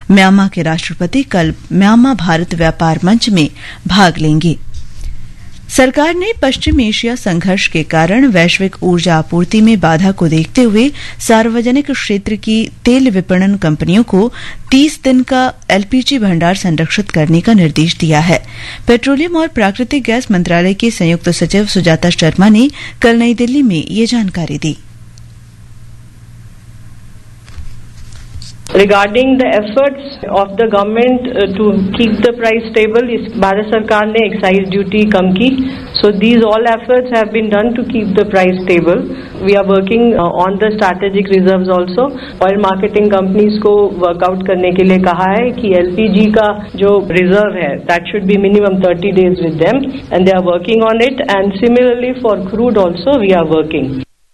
Myanmar के राष्ट्रपति कल म्यांमार भारत व्यापार मंच में भाग लेंगे। सरकार ने पश्चिम एशिया संघर्ष के कारण वैश्विक ऊर्जा आपूर्ति में बाधा को देखते हुए सार्वजनिक क्षेत्र की तेल विपणन कंपनियों को 30 दिन का एलपीजी भंडार संरक्षित करने का निर्देश दिया है। पेट्रोलियम और प्राकृतिक गैस मंत्रालय की संयुक्त सचिव सुजाता शर्मा ने कल नई दिल्ली में ये जानकारी दी। Regarding the efforts of the government to keep the price stable, Bharat सरकार ने excise duty कम की. So these all efforts have been done to keep the price stable. We are working on the strategic reserves also. Oil marketing companies को workout करने के लिए कहा है कि LPG का जो reserve है, that should be minimum 30 days with them, and they are working on it. And similarly for crude also we are working.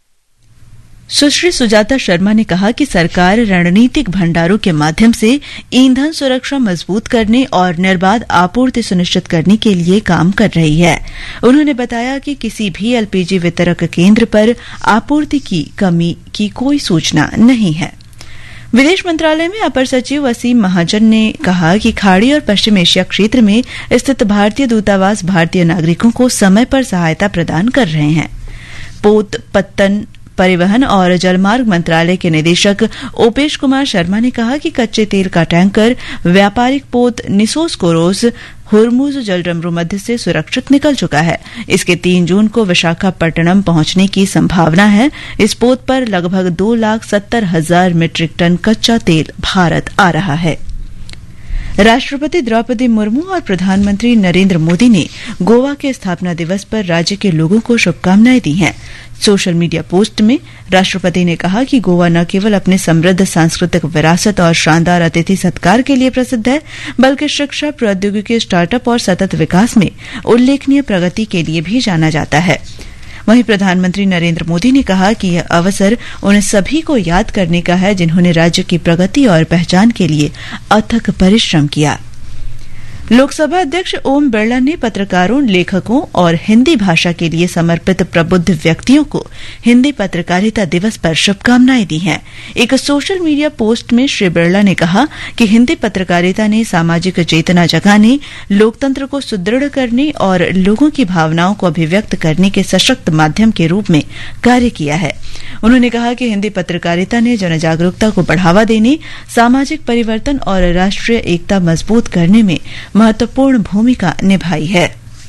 सुश्री सुजाता शर्मा ने कहा कि सरकार रणनीतिक भंडारों के माध्यम से ईंधन सुरक्षा मजबूत करने और निर्बाध आपूर्ति सुनिश्चित करने के लिए काम कर रही है। उन्होंने बताया कि किसी भी एलपीजी वितरक केंद्र पर आपूर्ति की कमी की कोई सूचना नहीं है। विदेश मंत्रालय में अपर सचिव वसीम महाजन ने कहा कि खाड़ी और पश्चिम एशिया क्षेत्र में स्थित भारतीय दूतावास भारतीय नागरिकों को समय पर सहायता प्रदान कर रहे हैं। पोत पत्तन परिवहन और जलमार्ग मंत्रालय के निदेशक ओपेश कुमार शर्मा ने कहा कि कच्चे तेल का टैंकर व्यापारिक पोत निसोस कोरोस हुरमुज जलडमरू मध्य से सुरक्षित निकल चुका है। इसके 3 जून को विशाखापट्टनम पहुंचने की संभावना है। इस पोत पर लगभग 2,70,000 मीट्रिक टन कच्चा तेल भारत आ रहा है। राष्ट्रपति द्रौपदी मुर्मू और प्रधानमंत्री नरेंद्र मोदी ने गोवा के स्थापना दिवस पर राज्य के लोगों को शुभकामनाएं दी हैं। सोशल मीडिया पोस्ट में राष्ट्रपति ने कहा कि गोवा न केवल अपने समृद्ध सांस्कृतिक विरासत और शानदार अतिथि सत्कार के लिए प्रसिद्ध है, बल्कि शिक्षा, प्रौद्योगिकी, स्टार्टअप और सतत विकास में उल्लेखनीय प्रगति के लिए भी जाना जाता है। वहीं प्रधानमंत्री नरेंद्र मोदी ने कहा कि यह अवसर उन सभी को याद करने का है जिन्होंने राज्य की प्रगति और पहचान के लिए अथक परिश्रम किया। लोकसभा अध्यक्ष ओम बिरला ने पत्रकारों, लेखकों और हिंदी भाषा के लिए समर्पित प्रबुद्ध व्यक्तियों को हिंदी पत्रकारिता दिवस पर शुभकामनाएं दी हैं। एक सोशल मीडिया पोस्ट में श्री बिरला ने कहा कि हिंदी पत्रकारिता ने सामाजिक चेतना जगाने, लोकतंत्र को सुदृढ़ करने और लोगों की भावनाओं को अभिव्यक्त करने के सशक्त माध्यम के रूप में कार्य किया है। उन्होंने कहा कि हिंदी पत्रकारिता ने जनजागरूकता को बढ़ावा देने, सामाजिक परिवर्तन और राष्ट्रीय एकता मजबूत करने में महत्वपूर्ण भूमिका निभाई है।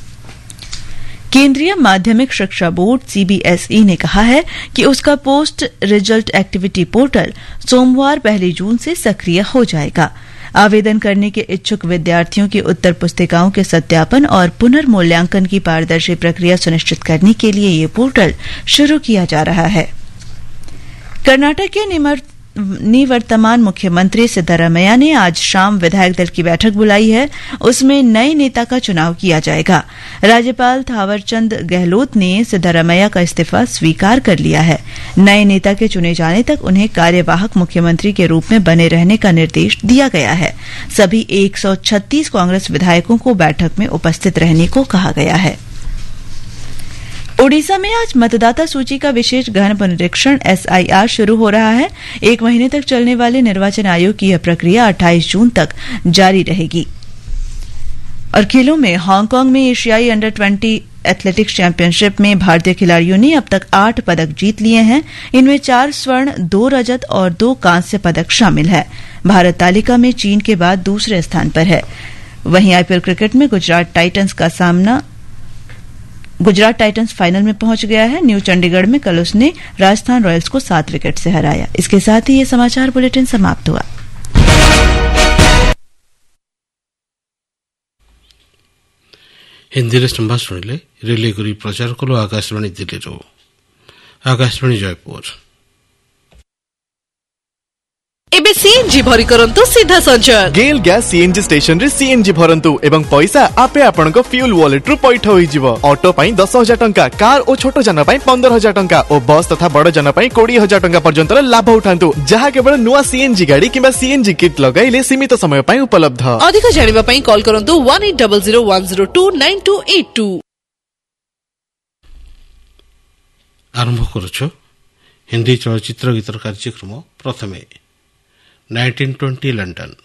केंद्रीय माध्यमिक शिक्षा बोर्ड सीबीएसई ने कहा है कि उसका पोस्ट रिजल्ट एक्टिविटी पोर्टल सोमवार 1 जून से सक्रिय हो जाएगा। आवेदन करने के इच्छुक विद्यार्थियों की उत्तर पुस्तिकाओं के सत्यापन और पुनर्मूल्यांकन की पारदर्शी प्रक्रिया सुनिश्चित करने के लिए ये पोर्टल शुरू किया जा रहा है। कर्नाटक के निवर्तमान मुख्यमंत्री सिद्धारमैया ने आज शाम विधायक दल की बैठक बुलाई है। उसमें नए नेता का चुनाव किया जाएगा। राज्यपाल थावरचंद गहलोत ने सिद्धारमैया का इस्तीफा स्वीकार कर लिया है। नए नेता के चुने जाने तक उन्हें कार्यवाहक मुख्यमंत्री के रूप में बने रहने का निर्देश दिया गया है। सभी 136 कांग्रेस विधायकों को बैठक में उपस्थित रहने को कहा गया है। ओडिशा में आज मतदाता सूची का विशेष गहन पुनरीक्षण एसआईआर शुरू हो रहा है। 1 महीने तक चलने वाले निर्वाचन आयोग की यह प्रक्रिया 28 जून तक जारी रहेगी। और खेलों में हांगकांग में एशियाई अंडर 20 एथलेटिक्स चैंपियनशिप में भारतीय खिलाड़ियों ने अब तक 8 पदक जीत लिए हैं। इनमें 4 स्वर्ण, 2 रजत और 2 कांस्य पदक शामिल है। भारत तालिका में चीन के बाद दूसरे स्थान पर है। वहीं आईपीएल क्रिकेट में गुजरात टाइटंस फाइनल में पहुंच गया है। न्यू चंडीगढ़ में कल उसने राजस्थान रॉयल्स को 7 विकेट से हराया। इसके साथ ही ये समाचार बुलेटिन समाप्त हुआ। हिंदी संवाद शुणिले रिले करी प्रचार कलो आकाशवाणी दिल्ली आकाशवाणी जयपुर। एबे सीएनजी भरी करंतु सीधा संचय गेल गैस सीएनजी स्टेशन रे सीएनजी भरंतु एवं पैसा आपे आपनक फ्यूल वॉलेट रु पैठ होई जिवो। ऑटो पई 10,000 टंका, कार और छोटो जन पई 15,000 टंका और बस तथा बड़ जन पई 20,000 टंका पर्यंत लाभ उठांतु, जहा केवल नुआ सीएनजी गाड़ी किबा सीएनजी किट लगाइले सीमित समय पई उपलब्ध। अधिक जानिबा पई कॉल करंतु 180010029282। आरंभ करूछु हिंदी चलचित्र गीतर कार्यक्रम। प्रथमे 1920 लंडन।